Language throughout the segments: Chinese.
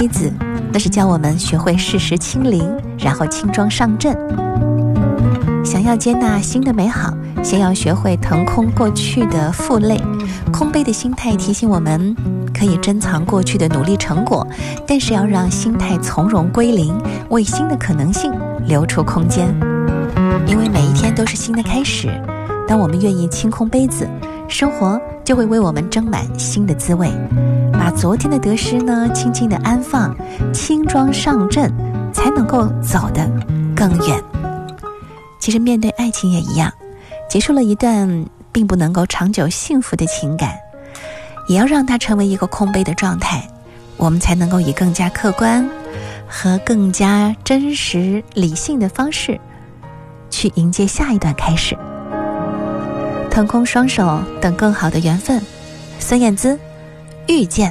杯子，那是教我们学会适时清零，然后轻装上阵。想要接纳新的美好，先要学会腾空过去的负累。空杯的心态提醒我们可以珍藏过去的努力成果，但是要让心态从容归零，为新的可能性留出空间。因为每一天都是新的开始，当我们愿意清空杯子，生活就会为我们斟满新的滋味。把昨天的得失呢轻轻地安放，轻装上阵，才能够走得更远。其实面对爱情也一样，结束了一段并不能够长久幸福的情感，也要让它成为一个空杯的状态，我们才能够以更加客观和更加真实理性的方式去迎接下一段开始。腾空双手，等更好的缘分。孙燕姿，遇见。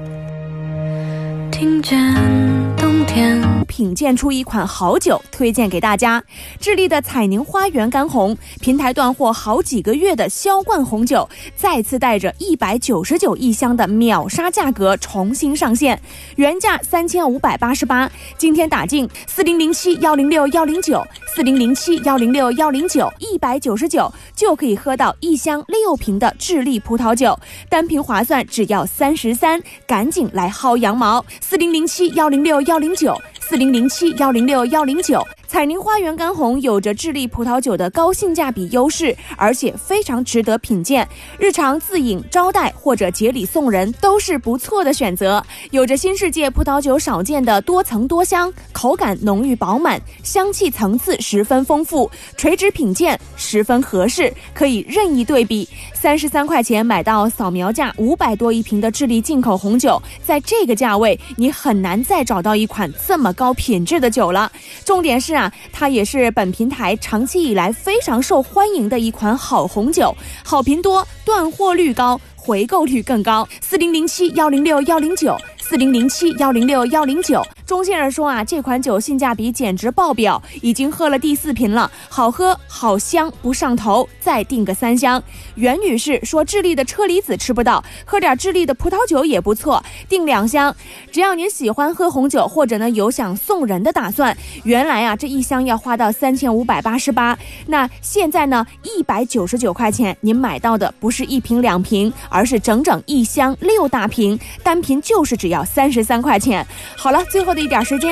听见冬天品鉴出一款好酒推荐给大家，智利的彩宁花园干红，平台断货好几个月的销冠红酒，再次带着199一箱的秒杀价格重新上线，原价3588，今天打进4007106109，4007106109，199就可以喝到一箱6瓶的智利葡萄酒，单瓶划算只要33，赶紧来薅羊毛，4007106109，4007106109。彩宁花园干红有着智利葡萄酒的高性价比优势，而且非常值得品鉴，日常自饮、招待或者节礼送人都是不错的选择。有着新世界葡萄酒少见的多层多香，口感浓郁饱满，香气层次十分丰富，垂直品鉴十分合适，可以任意对比。33块钱买到扫描价500多一瓶的智利进口红酒，在这个价位你很难再找到一款这么高品质的酒了。重点是它也是本平台长期以来非常受欢迎的一款好红酒，好评多，断货率高，回购率更高。4007106109，4007106109。中信儿说这款酒性价比简直爆表，已经喝了第4瓶了，好喝好香，不上头，再订个3箱。袁女士说智利的车厘子吃不到，喝点智利的葡萄酒也不错，订2箱。只要您喜欢喝红酒，或者呢有想送人的打算，原来这一箱要花到3588，那现在呢199块钱，您买到的不是1瓶2瓶，而是整整一箱6大瓶，单瓶就是只要33块钱。好了，最后的一点时间